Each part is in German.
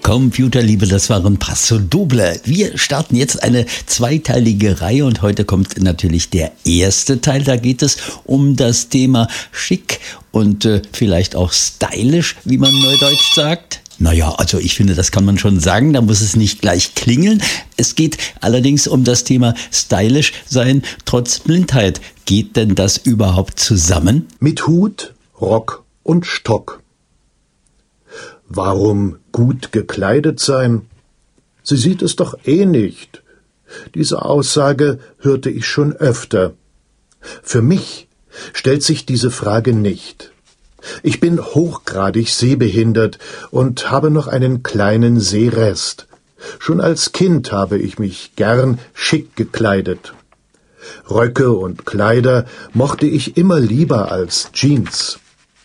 Computerliebe, das waren Paso Doble. Wir starten jetzt eine zweiteilige Reihe und heute kommt natürlich der erste Teil. Da geht es um das Thema schick und vielleicht auch stylisch, wie man neudeutsch sagt. Naja, also ich finde, das kann man schon sagen, da muss es nicht gleich klingeln. Es geht allerdings um das Thema stylisch sein trotz Blindheit. Geht denn das überhaupt zusammen? Mit Hut, Rock und Stock. Warum gut gekleidet sein? Sie sieht es doch eh nicht. Diese Aussage hörte ich schon öfter. Für mich stellt sich diese Frage nicht. Ich bin hochgradig sehbehindert und habe noch einen kleinen Sehrest. Schon als Kind habe ich mich gern schick gekleidet. Röcke und Kleider mochte ich immer lieber als Jeans.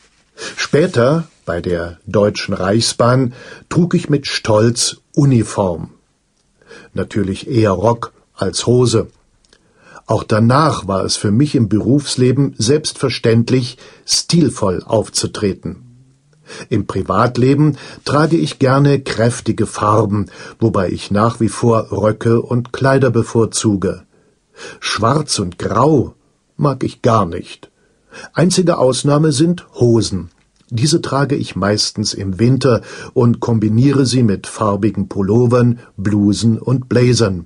Später, bei der Deutschen Reichsbahn, trug ich mit Stolz Uniform. Natürlich eher Rock als Hose. Auch danach war es für mich im Berufsleben selbstverständlich, stilvoll aufzutreten. Im Privatleben trage ich gerne kräftige Farben, wobei ich nach wie vor Röcke und Kleider bevorzuge. Schwarz und Grau mag ich gar nicht. Einzige Ausnahme sind Hosen. Diese trage ich meistens im Winter und kombiniere sie mit farbigen Pullovern, Blusen und Blazern.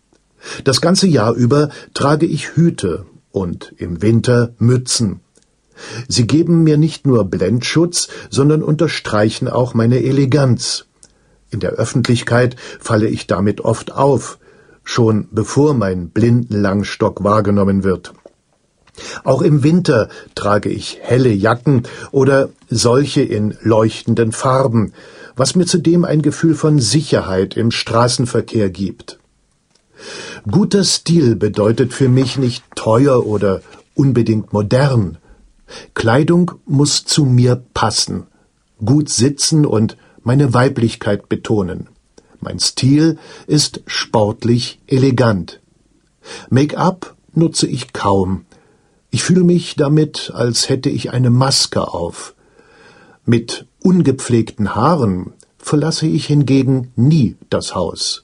Das ganze Jahr über trage ich Hüte und im Winter Mützen. Sie geben mir nicht nur Blendschutz, sondern unterstreichen auch meine Eleganz. In der Öffentlichkeit falle ich damit oft auf, schon bevor mein Blindenlangstock wahrgenommen wird. Auch im Winter trage ich helle Jacken oder solche in leuchtenden Farben, was mir zudem ein Gefühl von Sicherheit im Straßenverkehr gibt. Guter Stil bedeutet für mich nicht teuer oder unbedingt modern. Kleidung muss zu mir passen, gut sitzen und meine Weiblichkeit betonen. Mein Stil ist sportlich elegant. Make-up nutze ich kaum. Ich fühle mich damit, als hätte ich eine Maske auf. Mit ungepflegten Haaren verlasse ich hingegen nie das Haus.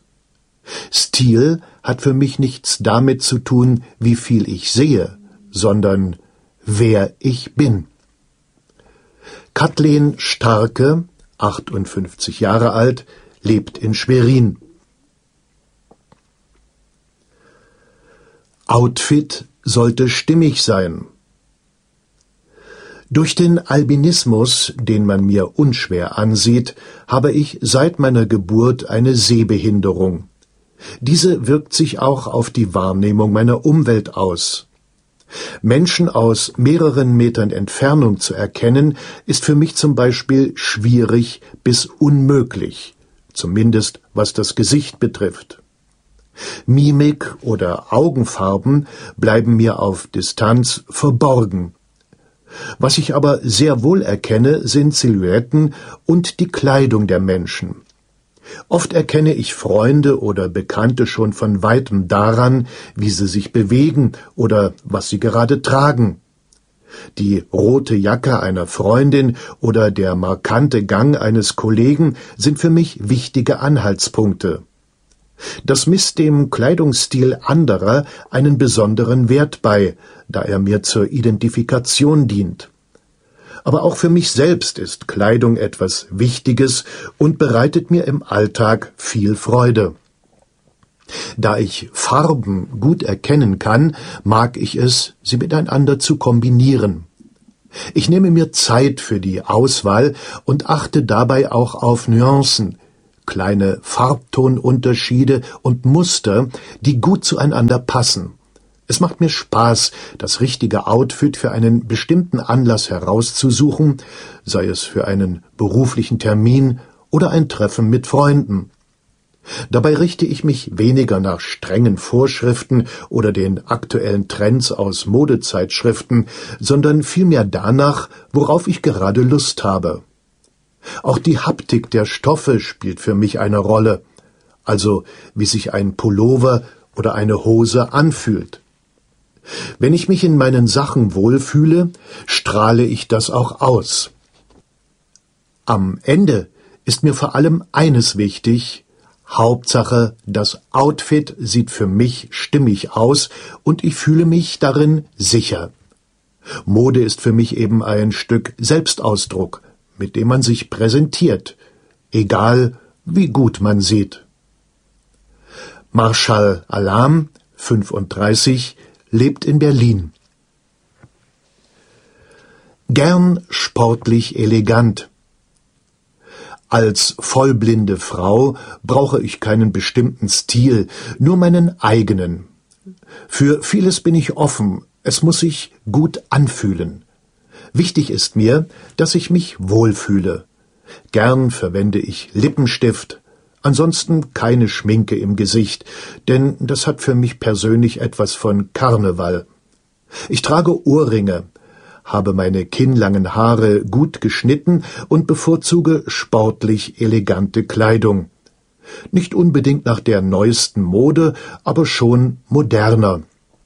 Stil hat für mich nichts damit zu tun, wie viel ich sehe, sondern wer ich bin. Kathleen Starke, 58 Jahre alt, lebt in Schwerin. Outfit sollte stimmig sein. Durch den Albinismus, den man mir unschwer ansieht, habe ich seit meiner Geburt eine Sehbehinderung. Diese wirkt sich auch auf die Wahrnehmung meiner Umwelt aus. Menschen aus mehreren Metern Entfernung zu erkennen, ist für mich zum Beispiel schwierig bis unmöglich, zumindest was das Gesicht betrifft. Mimik oder Augenfarben bleiben mir auf Distanz verborgen. Was ich aber sehr wohl erkenne, sind Silhouetten und die Kleidung der Menschen. Oft erkenne ich Freunde oder Bekannte schon von weitem daran, wie sie sich bewegen oder was sie gerade tragen. Die rote Jacke einer Freundin oder der markante Gang eines Kollegen sind für mich wichtige Anhaltspunkte. Das misst dem Kleidungsstil anderer einen besonderen Wert bei, da er mir zur Identifikation dient. Aber auch für mich selbst ist Kleidung etwas Wichtiges und bereitet mir im Alltag viel Freude. Da ich Farben gut erkennen kann, mag ich es, sie miteinander zu kombinieren. Ich nehme mir Zeit für die Auswahl und achte dabei auch auf Nuancen, kleine Farbtonunterschiede und Muster, die gut zueinander passen. Es macht mir Spaß, das richtige Outfit für einen bestimmten Anlass herauszusuchen, sei es für einen beruflichen Termin oder ein Treffen mit Freunden. Dabei richte ich mich weniger nach strengen Vorschriften oder den aktuellen Trends aus Modezeitschriften, sondern vielmehr danach, worauf ich gerade Lust habe. Auch die Haptik der Stoffe spielt für mich eine Rolle, also wie sich ein Pullover oder eine Hose anfühlt. Wenn ich mich in meinen Sachen wohlfühle, strahle ich das auch aus. Am Ende ist mir vor allem eines wichtig: Hauptsache, das Outfit sieht für mich stimmig aus und ich fühle mich darin sicher. Mode ist für mich eben ein Stück Selbstausdruck, mit dem man sich präsentiert, egal wie gut man sieht. Marschall Alam, 35, lebt in Berlin. Gern sportlich elegant. Als vollblinde Frau brauche ich keinen bestimmten Stil, nur meinen eigenen. Für vieles bin ich offen, es muss sich gut anfühlen. Wichtig ist mir, dass ich mich wohlfühle. Gern verwende ich Lippenstift, ansonsten keine Schminke im Gesicht, denn das hat für mich persönlich etwas von Karneval. Ich trage Ohrringe, habe meine kinnlangen Haare gut geschnitten und bevorzuge sportlich elegante Kleidung. Nicht unbedingt nach der neuesten Mode, aber schon moderner.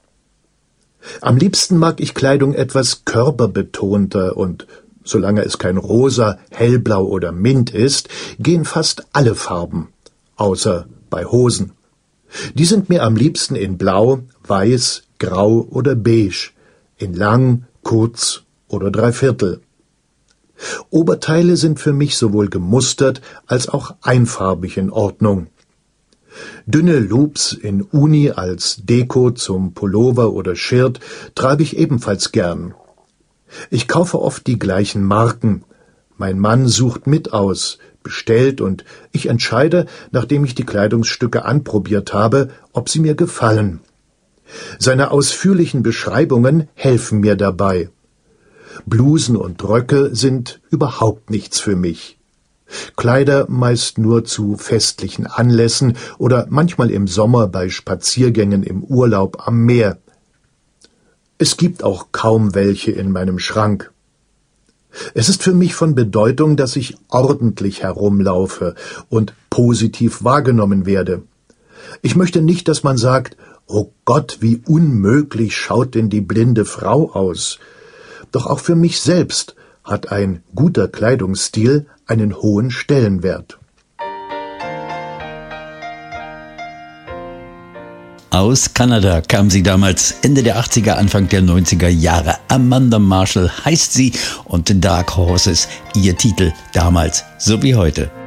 Am liebsten mag ich Kleidung etwas körperbetonter und solange es kein Rosa, Hellblau oder Mint ist, gehen fast alle Farben, außer bei Hosen. Die sind mir am liebsten in Blau, Weiß, Grau oder Beige, in lang, kurz oder Dreiviertel. Oberteile sind für mich sowohl gemustert als auch einfarbig in Ordnung. Dünne Loops in Uni als Deko zum Pullover oder Shirt trage ich ebenfalls gern. Ich kaufe oft die gleichen Marken. Mein Mann sucht mit aus, bestellt und ich entscheide, nachdem ich die Kleidungsstücke anprobiert habe, ob sie mir gefallen. Seine ausführlichen Beschreibungen helfen mir dabei. Blusen und Röcke sind überhaupt nichts für mich. Kleider meist nur zu festlichen Anlässen oder manchmal im Sommer bei Spaziergängen im Urlaub am Meer. Es gibt auch kaum welche in meinem Schrank. Es ist für mich von Bedeutung, dass ich ordentlich herumlaufe und positiv wahrgenommen werde. Ich möchte nicht, dass man sagt: »Oh Gott, wie unmöglich schaut denn die blinde Frau aus?« Doch auch für mich selbst hat ein guter Kleidungsstil einen hohen Stellenwert. Aus Kanada kam sie damals Ende der 80er, Anfang der 90er Jahre. Amanda Marshall heißt sie und Dark Horses, ihr Titel damals so wie heute.